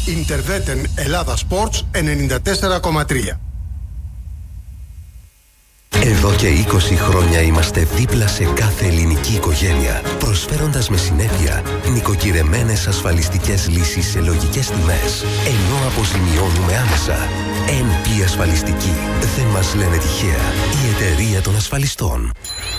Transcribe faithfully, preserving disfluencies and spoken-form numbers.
Ιντερβέτεν Ελλάδα Sports ενενήντα τέσσερα κόμμα τρία. Εδώ και είκοσι χρόνια είμαστε δίπλα σε κάθε ελληνική οικογένεια, προσφέροντας με συνέπεια νοικοκυρεμένες ασφαλιστικές λύσεις σε λογικές τιμές, ενώ αποζημιώνουμε άμεσα. εν πι Ασφαλιστική. Δεν μας λένε τυχαία. Η εταιρεία των ασφαλιστών.